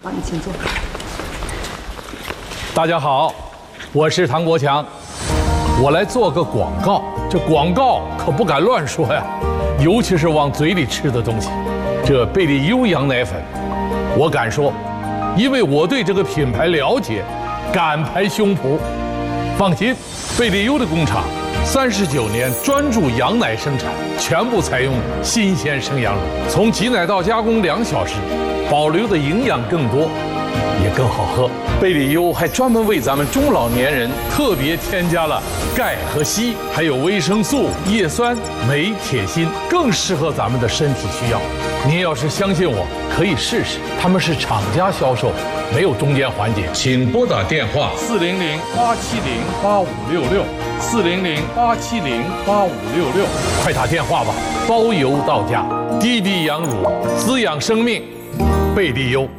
好，你请坐。 大家好，我是唐国强，我来做个广告。这广告可不敢乱说呀，尤其是往嘴里吃的东西。这贝利优羊奶粉，我敢说，因为我对这个品牌了解，敢拍胸脯。放心，贝利优的工厂39年专注羊奶生产，全部采用新鲜生羊乳，从挤奶到加工2小时，保留的营养更多，也更好喝。贝利优还专门为咱们中老年人特别添加了钙和硒，还有维生素、叶酸、镁、铁、锌，更适合咱们的身体需要。您要是相信我，可以试试。他们是厂家销售，没有中间环节。请拨打电话400-870-8566，400-870-8566，快打电话吧，包邮到家。滴滴羊乳，滋养生命，贝利优。